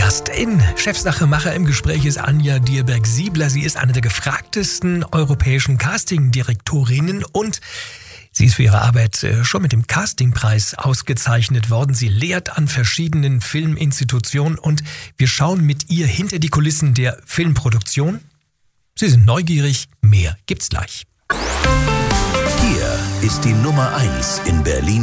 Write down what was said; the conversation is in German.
Gast in Chefsache-Macher im Gespräch ist Anja Dierberg-Siebler. Sie ist eine der gefragtesten europäischen Casting-Direktorinnen und sie ist für ihre Arbeit schon mit dem Castingpreis ausgezeichnet worden. Sie lehrt an verschiedenen Filminstitutionen und wir schauen mit ihr hinter die Kulissen der Filmproduktion. Sie sind neugierig, mehr gibt's gleich. Hier ist die Nummer 1 in Berlin.